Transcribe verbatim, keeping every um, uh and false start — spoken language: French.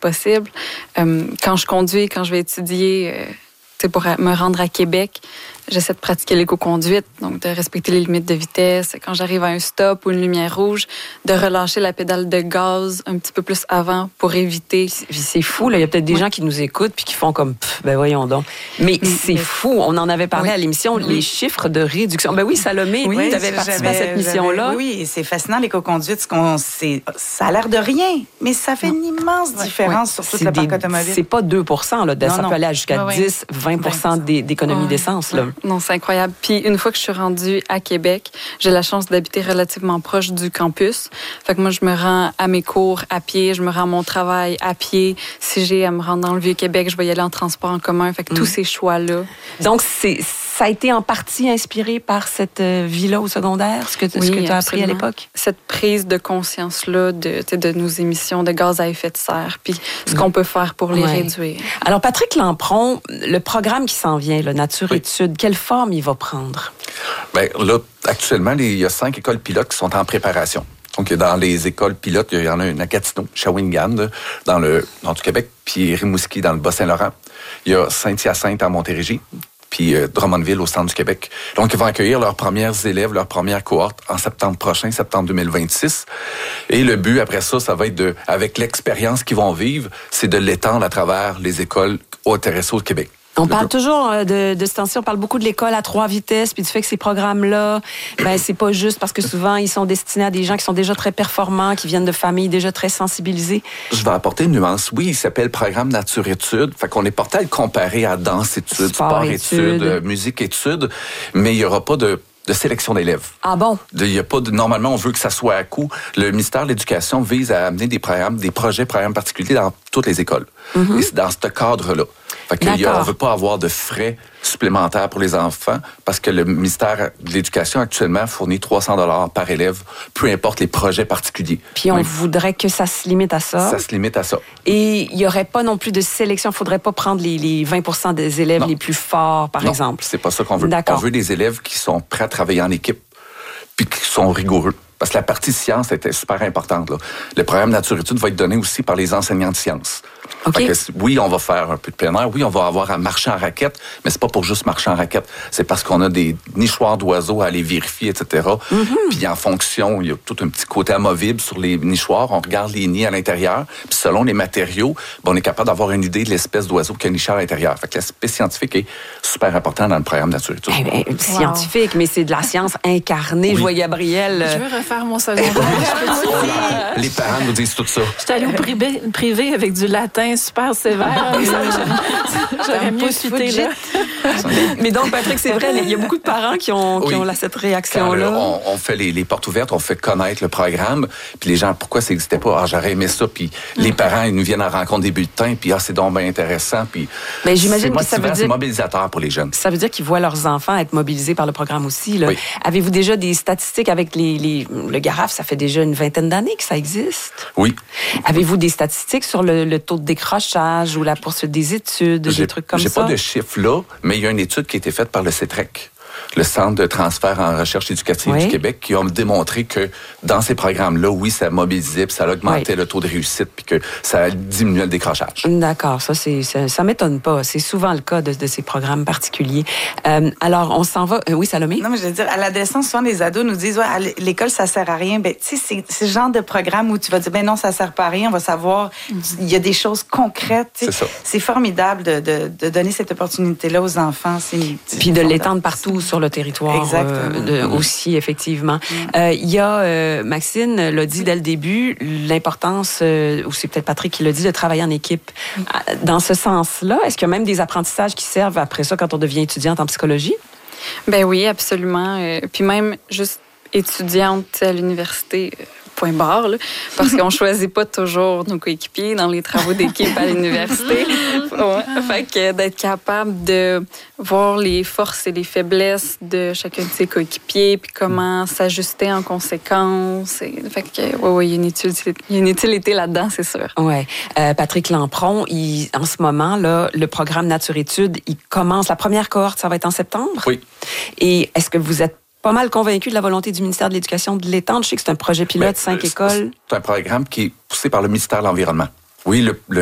possible. Euh, quand je conduis, quand je vais étudier, euh, pour me rendre à Québec, j'essaie de pratiquer l'éco-conduite, donc de respecter les limites de vitesse. Quand j'arrive à un stop ou une lumière rouge, de relâcher la pédale de gaz un petit peu plus avant pour éviter. C'est fou, là. Il y a peut-être des oui. gens qui nous écoutent puis qui font comme, ben voyons donc. Mais mmh, c'est mais... fou. On en avait parlé oui. à l'émission, oui. les chiffres de réduction. Ben oui, Salomé, oui, tu avais participé à cette mission-là. Oui, et c'est fascinant, l'éco-conduite. Ce qu'on, c'est, ça a l'air de rien, mais ça fait non. une immense oui. différence oui. sur toute c'est la parc des, automobile. C'est pas deux pour cent, là. Non, ça non. peut aller jusqu'à oui. dix, vingt pour cent d'économie oui. d'essence, là. Non, c'est incroyable. Puis une fois que je suis rendue à Québec, j'ai la chance d'habiter relativement proche du campus. Fait que moi, je me rends à mes cours à pied, je me rends à mon travail à pied. Si j'ai à me rendre dans le Vieux-Québec, je vais y aller en transport en commun. Fait que mmh. tous ces choix-là. Donc, c'est, ça a été en partie inspiré par cette vie-là au secondaire, ce que, oui, ce que tu as appris à l'époque? Cette prise de conscience-là de, de nos émissions de gaz à effet de serre, puis ce mmh. qu'on peut faire pour les ouais. réduire. Alors, Patrick Lampron, le programme qui s'en vient, le Nature oui. Études, quelle forme il va prendre? Bien, là, actuellement, les, il y a cinq écoles pilotes qui sont en préparation. Donc, dans les écoles pilotes, il y en a une à Gatineau, Shawinigan, dans le nord du Québec, puis Rimouski, dans le Bas-Saint-Laurent. Il y a Saint-Hyacinthe en Montérégie, puis euh, Drummondville, au centre du Québec. Donc, ils vont accueillir leurs premiers élèves, leurs premières cohortes en septembre prochain, septembre deux mille vingt-six. Et le but, après ça, ça va être de, avec l'expérience qu'ils vont vivre, c'est de l'étendre à travers les écoles intéressées au Québec. On parle toujours de, de ce temps-ci, on parle beaucoup de l'école à trois vitesses, puis du fait que ces programmes-là, ben c'est pas juste parce que souvent ils sont destinés à des gens qui sont déjà très performants, qui viennent de familles déjà très sensibilisées. Je vais apporter une nuance. Oui, il s'appelle Programme Nature Études, fait qu'on est porté à le comparer à danse études, sport, sport études, études, musique études, mais il y aura pas de de sélection d'élèves. Ah bon? Il y a pas de, normalement, on veut que ça soit à coup. Le ministère de l'Éducation vise à amener des programmes, des projets, programmes particuliers dans toutes les écoles. Mm-hmm. Et c'est dans ce cadre-là. Fait que y a, on veut pas avoir de frais supplémentaires pour les enfants parce que le ministère de l'Éducation actuellement fournit trois cents dollars par élève, peu importe les projets particuliers. Puis on oui. voudrait que ça se limite à ça. Ça se limite à ça. Et il y aurait pas non plus de sélection. Il faudrait pas prendre les, les vingt pour cent des élèves non. les plus forts, par non, exemple. C'est pas ça qu'on veut. D'accord. On veut des élèves qui sont prêts à travailler en équipe puis qui sont rigoureux. Parce que la partie science était super importante. Là. Le programme Nature Études va être donné aussi par les enseignants de sciences. Okay. Que, oui, on va faire un peu de plein air. Oui, on va avoir à marcher en raquette, mais c'est pas pour juste marcher en raquette. C'est parce qu'on a des nichoirs d'oiseaux à aller vérifier, et cetera. Mm-hmm. Puis en fonction, il y a tout un petit côté amovible sur les nichoirs. On regarde les nids à l'intérieur. Puis selon les matériaux, ben, on est capable d'avoir une idée de l'espèce d'oiseau qui a niché à l'intérieur. Fait que l'aspect scientifique est super important dans le programme Nature Études. Eh bien, wow. Scientifique, mais c'est de la science incarnée. Oui. Je vois Gabrielle. Je veux refaire mon secondaire. Les parents nous disent tout ça. Je suis allée au privé, privé avec du latin super sévère. J'aurais mieux cité là. Mais donc, Patrick, c'est vrai, il y a beaucoup de parents qui ont, qui oui. ont là, cette réaction-là. Quand, on, on fait les, les portes ouvertes, on fait connaître le programme, puis les gens, pourquoi ça n'existait pas? Ah, j'aurais aimé ça, puis mm. les parents, ils nous viennent à rencontre des bulletins, puis ah, c'est donc bien intéressant, puis ben, j'imagine c'est que ça veut dire... c'est mobilisateur pour les jeunes. Ça veut dire qu'ils voient leurs enfants être mobilisés par le programme aussi. Là. Oui. Avez-vous déjà des statistiques avec les, les... le GARAF? Ça fait déjà une vingtaine d'années que ça existe. Oui. Avez-vous des statistiques sur le, le taux de décrochage ou la poursuite des études, j'ai, des trucs comme j'ai ça? J'ai pas de chiffres là, mais il y a une étude qui a été faite par le C E T R E C, le Centre de transfert en recherche éducative oui. du Québec, qui ont démontré que dans ces programmes-là, oui, ça mobilisait, puis ça augmentait oui. le taux de réussite, puis que ça diminuait le décrochage. D'accord, ça, c'est, ça, ça m'étonne pas. C'est souvent le cas de, de ces programmes particuliers. Euh, alors, on s'en va... Euh, oui, Salomé? Non, mais je veux dire, à l'adolescence, souvent, les ados nous disent, ouais, à l'école, ça sert à rien. Ben, tu sais, c'est, c'est ce genre de programme où tu vas dire, ben non, ça sert pas à rien, on va savoir, il y a des choses concrètes. C'est ça. C'est formidable de, de, de donner cette opportunité-là aux enfants. C'est, c'est puis de l'étendre partout sur le territoire euh, de, aussi, effectivement. Il euh, y a, euh, Maxine l'a dit dès le début, l'importance, euh, ou c'est peut-être Patrick qui l'a dit, de travailler en équipe. Dans ce sens-là, est-ce qu'il y a même des apprentissages qui servent après ça quand on devient étudiante en psychologie? Ben oui, absolument. Euh, puis même juste étudiante à l'université... point barre, là, parce qu'on choisit pas toujours nos coéquipiers dans les travaux d'équipe à l'université. Ouais, fait que d'être capable de voir les forces et les faiblesses de chacun de ses coéquipiers, puis comment s'ajuster en conséquence. Et, fait que, ouais, ouais, il y a une utilité, il y a une utilité là-dedans, c'est sûr. Ouais. Euh, Patrick Lampron, il, en ce moment, là, le programme Nature Études, il commence, la première cohorte, ça va être en septembre? Oui. Et est-ce que vous êtes pas mal convaincu de la volonté du ministère de l'Éducation de l'étendre? Je sais que c'est un projet pilote, cinq écoles. C'est un programme qui est poussé par le ministère de l'Environnement. Oui, le, le